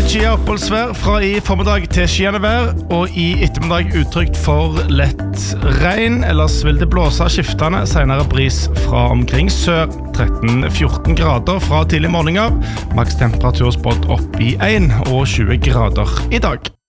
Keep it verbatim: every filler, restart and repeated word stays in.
Lettskyet oppholdsvær fra i formiddag til skyende vær, og i ettermiddag utrygt for lett regn. Ellers vil det blåse skiftende, senere bris fra omkring sør. tretten til fjorten grader fra tidlig morgen av. Maks temperatur spådd opp i en og tjue grader i dag.